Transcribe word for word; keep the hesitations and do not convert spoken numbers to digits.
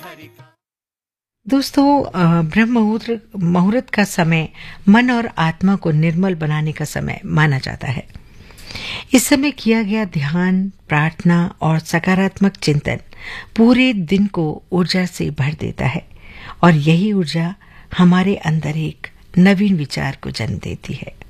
दोस्तों, अ, ब्रह्म मुहूर्त मुहूर्त का समय मन और आत्मा को निर्मल बनाने का समय माना जाता है। इस समय किया गया ध्यान, प्रार्थना और सकारात्मक चिंतन पूरे दिन को ऊर्जा से भर देता है और यही ऊर्जा हमारे अंदर एक नवीन विचार को जन्म देती है।